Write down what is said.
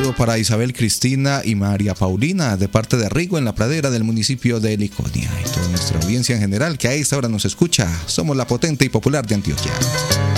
saludo para Isabel Cristina y María Paulina, de parte de Rigo en la Pradera del municipio de Liconia. Y toda nuestra audiencia en general que a esta hora nos escucha. Somos la potente y popular de Antioquia.